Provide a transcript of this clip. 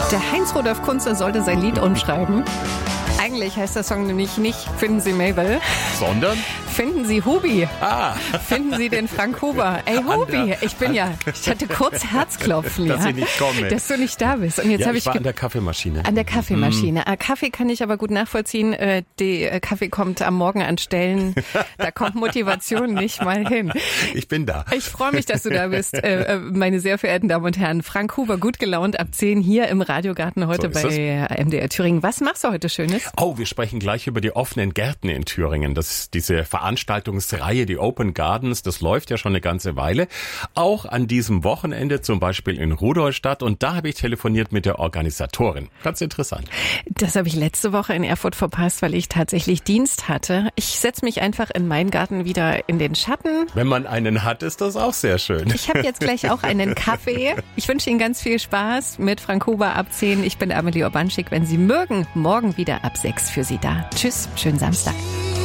Der Heinz-Rudolf Kunze sollte sein Lied umschreiben. Eigentlich heißt der Song nämlich nicht Finden Sie Mabel, sondern Finden Sie Hubi. Ah. Finden Sie den Frank Huber. Ey, Hubi, ich hatte kurz Herzklopfen, dass ich nicht komme. dass du nicht da bist. Und jetzt habe ich war an der Kaffeemaschine. An der Kaffeemaschine. Kaffee kann ich aber gut nachvollziehen. Kaffee kommt am Morgen an Stellen, da kommt Motivation nicht mal hin. Ich bin da. Ich freue mich, dass du da bist, meine sehr verehrten Damen und Herren. Frank Huber, gut gelaunt ab 10 hier im Radiogarten heute so bei MDR Thüringen. Was machst du heute Schönes? Oh, wir sprechen gleich über die offenen Gärten in Thüringen. Diese Veranstaltungsreihe, die Open Gardens, das läuft ja schon eine ganze Weile. Auch an diesem Wochenende, zum Beispiel in Rudolstadt. Und da habe ich telefoniert mit der Organisatorin. Ganz interessant. Das habe ich letzte Woche in Erfurt verpasst, weil ich tatsächlich Dienst hatte. Ich setze mich einfach in meinen Garten wieder in den Schatten. Wenn man einen hat, ist das auch sehr schön. Ich habe jetzt gleich auch einen Kaffee. Ich wünsche Ihnen ganz viel Spaß mit Frank Huber ab 10. Ich bin Amelie Urbanschik. Wenn Sie mögen, morgen wieder ab 6 für Sie da. Tschüss, schönen Samstag.